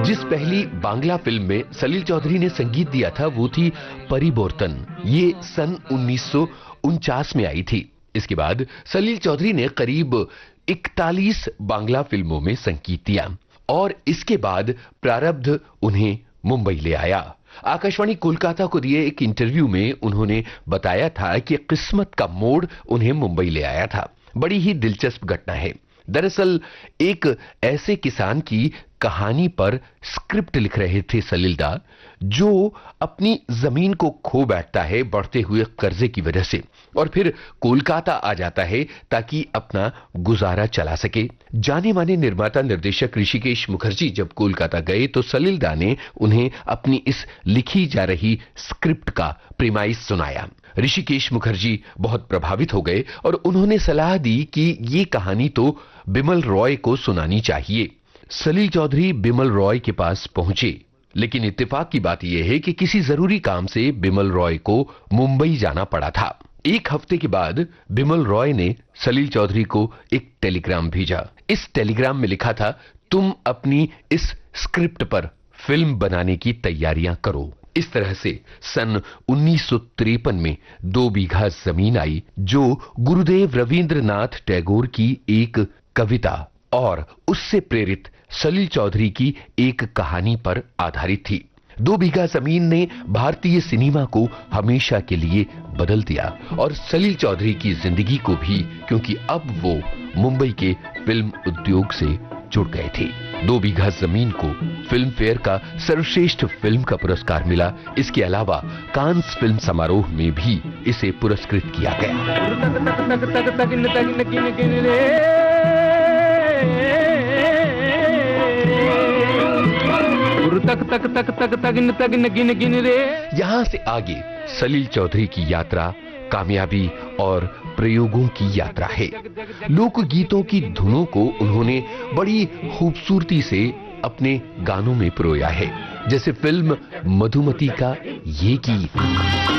जिस पहली बांग्ला फिल्म में सलील चौधरी ने संगीत दिया था वो थी परिवर्तन। ये सन 1949 में आई थी। इसके बाद सलील चौधरी ने करीब 41 बांग्ला फिल्मों में संगीत दिया और इसके बाद प्रारब्ध उन्हें मुंबई ले आया। आकाशवाणी कोलकाता को दिए एक इंटरव्यू में उन्होंने बताया था कि किस्मत का मोड़ उन्हें मुंबई ले आया था। बड़ी ही दिलचस्प घटना है। दरअसल एक ऐसे किसान की कहानी पर स्क्रिप्ट लिख रहे थे सलील दा, जो अपनी जमीन को खो बैठता है बढ़ते हुए कर्जे की वजह से और फिर कोलकाता आ जाता है ताकि अपना गुजारा चला सके। जाने माने निर्माता निर्देशक ऋषिकेश मुखर्जी जब कोलकाता गए तो सलील दा ने उन्हें अपनी इस लिखी जा रही स्क्रिप्ट का प्रीमाइस सुनाया। ऋषिकेश मुखर्जी बहुत प्रभावित हो गए और उन्होंने सलाह दी कि ये कहानी तो बिमल रॉय को सुनानी चाहिए। सलील चौधरी बिमल रॉय के पास पहुंचे, लेकिन इत्तेफाक की बात यह है कि किसी जरूरी काम से बिमल रॉय को मुंबई जाना पड़ा था। एक हफ्ते के बाद बिमल रॉय ने सलील चौधरी को एक टेलीग्राम भेजा। इस टेलीग्राम में लिखा था, तुम अपनी इस स्क्रिप्ट पर फिल्म बनाने की तैयारियां करो। इस तरह से सन 1953 में 2 बीघा जमीन आई, जो गुरुदेव रविंद्रनाथ टैगोर की एक कविता और उससे प्रेरित सलील चौधरी की एक कहानी पर आधारित थी। 2 बीघा जमीन ने भारतीय सिनेमा को हमेशा के लिए बदल दिया और सलील चौधरी की जिंदगी को भी, क्योंकि अब वो मुंबई के फिल्म उद्योग से जुड़ गए थे। 2 बीघा जमीन को फिल्म फेयर का सर्वश्रेष्ठ फिल्म का पुरस्कार मिला। इसके अलावा कांस फिल्म समारोह में भी इसे पुरस्कृत किया गया। यहां से आगे सलील चौधरी की यात्रा कामयाबी और प्रयोगों की यात्रा है। लोकगीतों की धुनों को उन्होंने बड़ी खूबसूरती से अपने गानों में पिरोया है, जैसे फिल्म मधुमती का ये गीत।